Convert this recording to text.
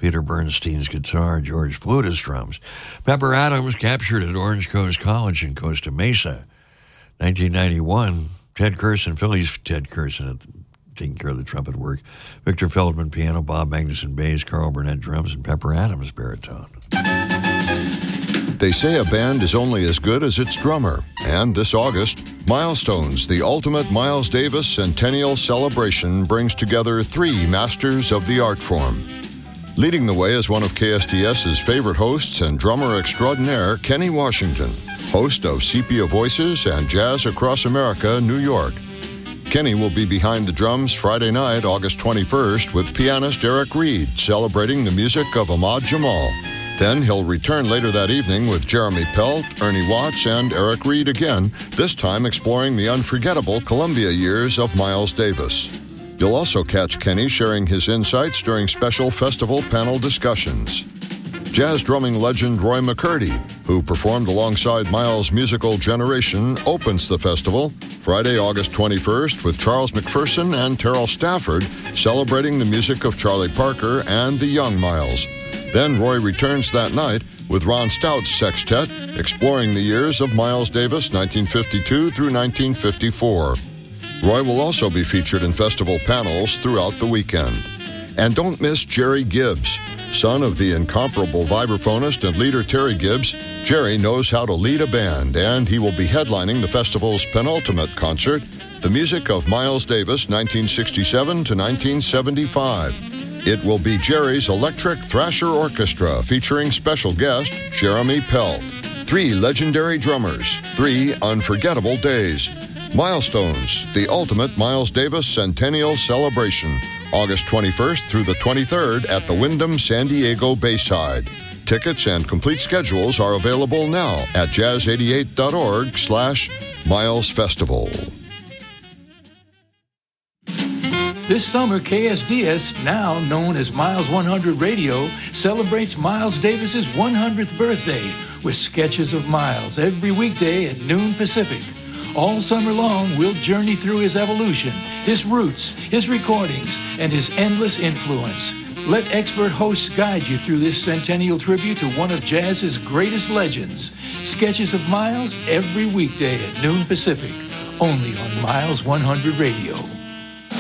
Peter Bernstein's guitar, George Flutis drums. Pepper Adams captured at Orange Coast College in Costa Mesa. 1991, Ted Curson, Phillies Ted Curson taking care of the trumpet work. Victor Feldman piano, Bob Magnuson bass, Carl Burnett drums, and Pepper Adams baritone. They say a band is only as good as its drummer. And this August, Milestones, the ultimate Miles Davis Centennial Celebration, brings together 3 masters of the art form. Leading the way is one of KSDS's favorite hosts and drummer extraordinaire, Kenny Washington, host of Sepia Voices and Jazz Across America, New York. Kenny will be behind the drums Friday night, August 21st, with pianist Eric Reed, celebrating the music of Ahmad Jamal. Then he'll return later that evening with Jeremy Pelt, Ernie Watts, and Eric Reed again, this time exploring the unforgettable Columbia years of Miles Davis. You'll also catch Kenny sharing his insights during special festival panel discussions. Jazz drumming legend Roy McCurdy, who performed alongside Miles' musical generation, opens the festival Friday, August 21st, with Charles McPherson and Terrell Stafford celebrating the music of Charlie Parker and the young Miles. Then Roy returns that night with Ron Stout's sextet, exploring the years of Miles Davis, 1952 through 1954. Roy will also be featured in festival panels throughout the weekend. And don't miss Jerry Gibbs. Son of the incomparable vibraphonist and leader Terry Gibbs, Jerry knows how to lead a band, and he will be headlining the festival's penultimate concert, the music of Miles Davis, 1967 to 1975. It will be Jerry's Electric Thrasher Orchestra, featuring special guest Jeremy Pelt. 3 legendary drummers, 3 unforgettable days. Milestones, the ultimate Miles Davis Centennial Celebration, August 21st through the 23rd at the Wyndham San Diego Bayside. Tickets and complete schedules are available now at jazz88.org/Miles Festival. This summer, KSDS, now known as Miles 100 Radio, celebrates Miles Davis's 100th birthday with sketches of Miles every weekday at noon Pacific. All summer long, we'll journey through his evolution, his roots, his recordings, and his endless influence. Let expert hosts guide you through this centennial tribute to one of jazz's greatest legends. Sketches of Miles every weekday at noon Pacific, only on Miles 100 Radio.